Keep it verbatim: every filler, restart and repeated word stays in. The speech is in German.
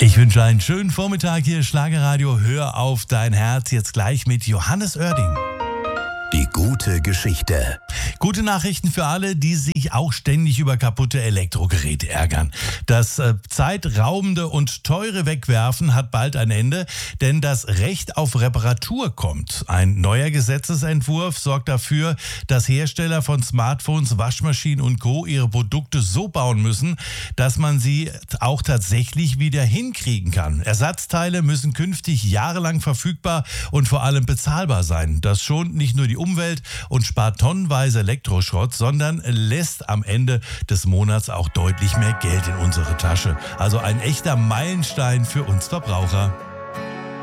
Ich wünsche einen schönen Vormittag hier, Schlagerradio. Hör auf dein Herz, jetzt gleich mit Johannes Oerding. Die gute Geschichte. Gute Nachrichten für alle, die sich auch ständig über kaputte Elektrogeräte ärgern. Das äh, zeitraubende und teure Wegwerfen hat bald ein Ende, denn das Recht auf Reparatur kommt. Ein neuer Gesetzesentwurf sorgt dafür, dass Hersteller von Smartphones, Waschmaschinen und Co. ihre Produkte so bauen müssen, dass man sie auch tatsächlich wieder hinkriegen kann. Ersatzteile müssen künftig jahrelang verfügbar und vor allem bezahlbar sein. Das schont nicht nur die Umwelt und spart tonnenweise Elektroschrott, sondern lässt am Ende des Monats auch deutlich mehr Geld in unsere Tasche. Also ein echter Meilenstein für uns Verbraucher.